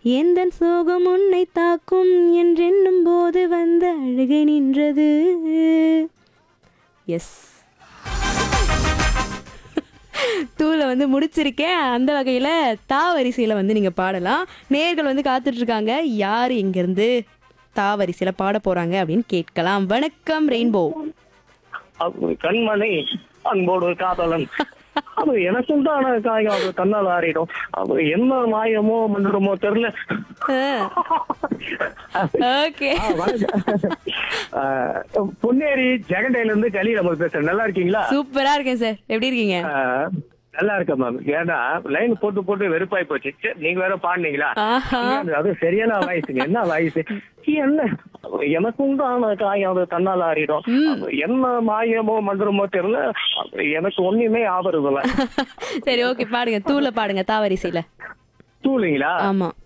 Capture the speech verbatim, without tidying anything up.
எந்தன் சோகம் உன்னை தாக்கும் என்றென்னும் போது வந்த அழுகை நின்றது. எஸ், தூள வந்து முடிச்சிருக்கேன். அந்த வகையில் தா வரிசையில் வந்து நீங்கள் பாடலாம். நேர்கள் வந்து காத்துட்ருக்காங்க, யார் இங்கேருந்து தா வரிசையில் பாட போகிறாங்க அப்படின்னு கேட்கலாம். வணக்கம் ரெயின்போ. கண்மணி அன்போடு காதலன் அது எனக்கும் தான் காயம், அது தன்னால் ஆறிடும். அது என்ன மாயமோ மந்திரமோ தெரியல. ஓகே, பொன்னேரி ஜெகண்டையில இருந்து கலி நம்ம பேசுறேன். நல்லா இருக்கீங்களா? சூப்பரா இருக்கேன் சார், எப்படி இருக்கீங்க? நல்லா இருக்கேன் மேம். ஏன்னா லைன் போட்டு போட்டு வெறுப்பாய் போச்சு. நீங்க வேற பாடுனீங்களா? அது சரியான வாய்ஸுங்க. என்ன வாய்ஸ்? என்ன எனக்கும் தான் காயம், அது தன்னால் ஆறிடும். என்ன மாயமோ மந்திரமோ தெரியல, எனக்கு ஒண்ணுமே ஆபருதுல. சரி, ஓகே, பாடுங்க. தூள பாடுங்க, தா வரிசையில. தூளுங்களா? ஆமா.